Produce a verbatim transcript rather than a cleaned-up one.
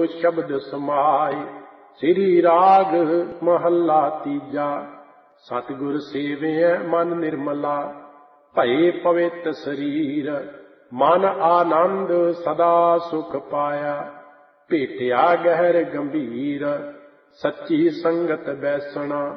शब्द समाए। श्री राग महला तीजा। सतगुर सेवियै मन निर्मला, भये पवित्र शरीर। मन आनंद सदा सुख पाया, भेटिया गहर गंभीर। सच्ची संगत बैसना